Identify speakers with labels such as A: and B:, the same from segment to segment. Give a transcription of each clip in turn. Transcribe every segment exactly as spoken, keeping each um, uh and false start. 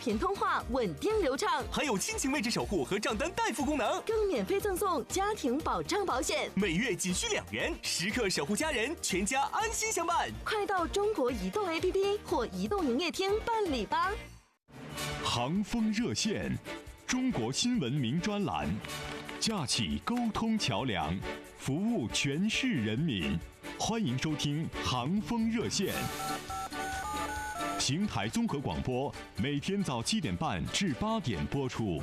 A: 频通话稳定流畅，
B: 还有亲情位置守护和账单代付功能，
A: 更免费赠送家庭保障保险，
B: 每月仅需两元，时刻守护家人，全家安心相伴。
A: 快到中国移动 A P P 或移动营业厅办理吧。
C: 航风热线，中国新闻名专栏，架起沟通桥梁，服务全市人民。欢迎收听航风热线。邢台综合广播每天早七点半至八点播出。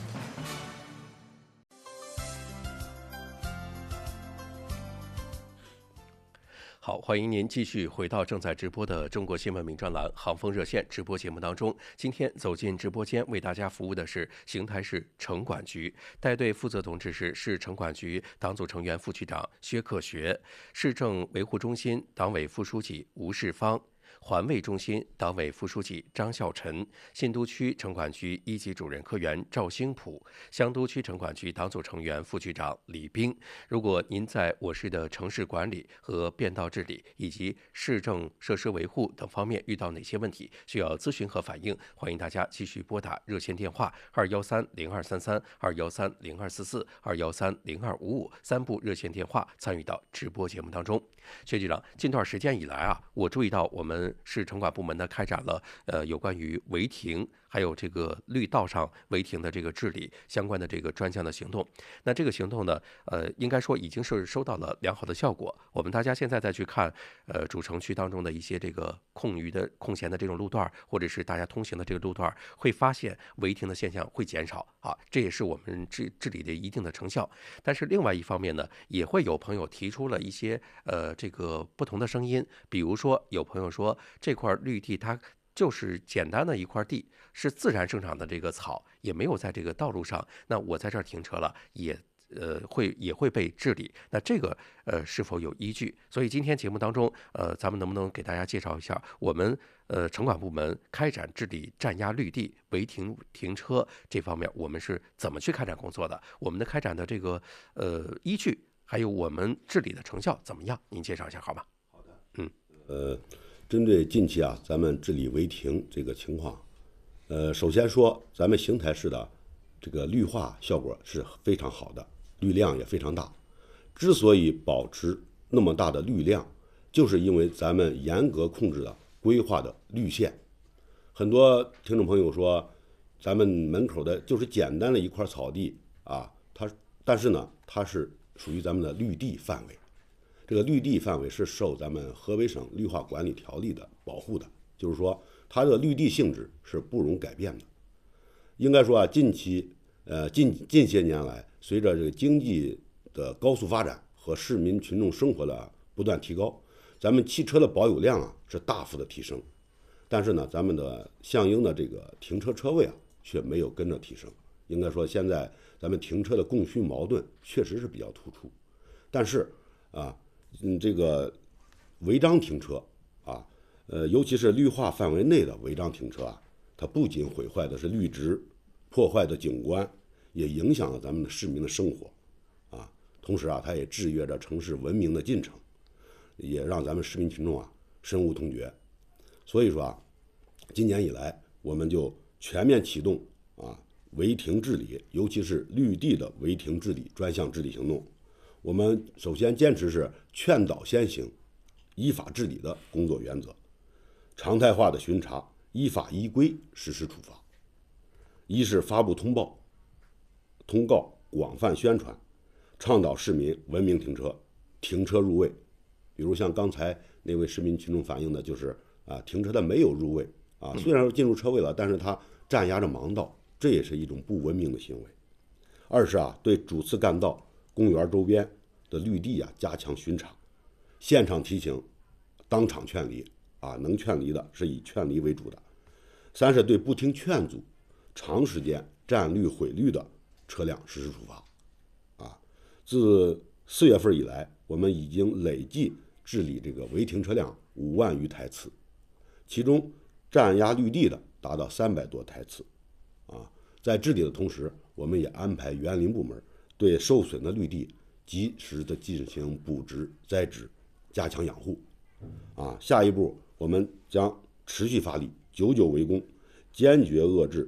D: 好，欢迎您继续回到正在直播的中国新闻名专栏航风热线直播节目当中。今天走进直播间为大家服务的是邢台市城管局，带队负责同志是市城管局党组成员副局长薛克学，市政维护中心党委副书记吴世芳，环卫中心党委副书记张孝臣，信都区城管局一级主任科员赵兴普，香都区城管局党组成员副局长李兵。如果您在我市的城市管理和变道治理以及市政设施维护等方面遇到哪些问题需要咨询和反映，欢迎大家继续拨打热线电话二幺三零二三三、二幺三零二四四、二幺三零二五五三部热线电话参与到直播节目当中。薛局长，近段时间以来啊，我注意到我们市城管部门呢开展了呃有关于违停还有这个绿道上违停的这个治理相关的这个专项的行动。那这个行动呢，呃，应该说已经是收到了良好的效果。我们大家现在再去看，呃，主城区当中的一些这个空余的、空闲的这种路段，或者是大家通行的这个路段，会发现违停的现象会减少啊，这也是我们治治理的一定的成效。但是另外一方面呢，也会有朋友提出了一些呃这个不同的声音，比如说有朋友说这块绿地它就是简单的一块地，是自然生长的这个草，也没有在这个道路上，那我在这儿停车了，也呃会也会被治理，那这个呃是否有依据？所以今天节目当中，呃，咱们能不能给大家介绍一下我们呃城管部门开展治理占压绿地、违停停车这方面，我们是怎么去开展工作的？我们的开展的这个呃依据，还有我们治理的成效怎么样？您介绍一下好吗？
E: 好的，
D: 嗯，
E: 呃。针对近期啊，咱们治理违停这个情况，呃，首先说，咱们邢台市的这个绿化效果是非常好的，绿量也非常大。之所以保持那么大的绿量，就是因为咱们严格控制了规划的绿线。很多听众朋友说，咱们门口的就是简单的一块草地啊，它但是呢，它是属于咱们的绿地范围。这个绿地范围是受咱们河北省绿化管理条例的保护的，就是说它的绿地性质是不容改变的。应该说啊，近期呃近近些年来，随着这个经济的高速发展和市民群众生活的不断提高，咱们汽车的保有量啊是大幅的提升，但是呢，咱们的相应的这个停车车位啊却没有跟着提升。应该说，现在咱们停车的供需矛盾确实是比较突出，但是啊。嗯，这个违章停车啊，呃，尤其是绿化范围内的违章停车啊，它不仅毁坏的是绿植，破坏的景观，也影响了咱们的市民的生活啊。同时啊，它也制约着城市文明的进程，也让咱们市民群众啊深恶痛绝。所以说啊，今年以来，我们就全面启动啊违停治理，尤其是绿地的违停治理专项治理行动。我们首先坚持是劝导先行、依法治理的工作原则，常态化的巡查，依法依规实施处罚。一是发布通报、通告，广泛宣传，倡导市民文明停车、停车入位。比如像刚才那位市民群众反映的，就是啊，停车的没有入位啊，虽然进入车位了，但是他占压着盲道，这也是一种不文明的行为。二是啊，对主次干道、公园周边的绿地啊加强巡查，现场提醒，当场劝离啊，能劝离的是以劝离为主的。三是对不听劝阻、长时间占绿毁绿的车辆实施处罚。啊，自四月份以来，我们已经累计治理这个违停车辆五万余台次，其中占压绿地的达到三百多台次。啊，在治理的同时，我们也安排园林部门对受损的绿地及时的进行补植、栽植，加强养护。啊，下一步我们将持续发力，久久为功，坚决遏制